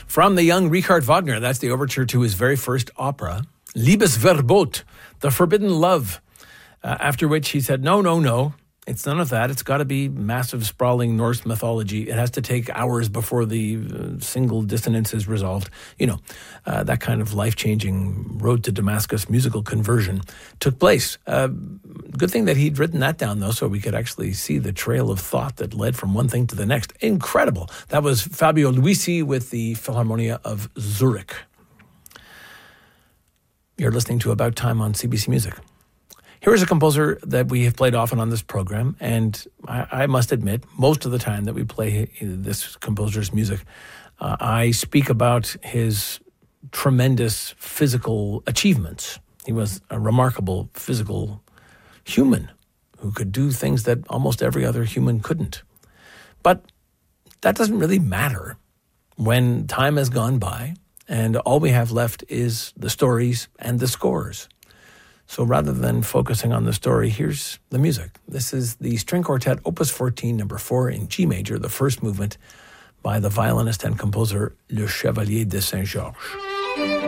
From the young Richard Wagner, that's the overture to his very first opera, Liebesverbot, The Forbidden Love, after which he said, no, it's none of that. It's got to be massive, sprawling Norse mythology. It has to take hours before the single dissonance is resolved. That kind of life-changing Road to Damascus musical conversion took place. Good thing that he'd written that down, though, so we could actually see the trail of thought that led from one thing to the next. Incredible. That was Fabio Luisi with the Philharmonia of Zurich. You're listening to About Time on CBC Music. Here is a composer that we have played often on this program, and I must admit, most of the time that we play this composer's music, I speak about his tremendous physical achievements. He was a remarkable physical human who could do things that almost every other human couldn't. But that doesn't really matter when time has gone by and all we have left is the stories and the scores. So rather than focusing on the story, here's the music. This is the String Quartet, Opus 14, number 4 in G major, the first movement by the violinist and composer Le Chevalier de Saint-Georges.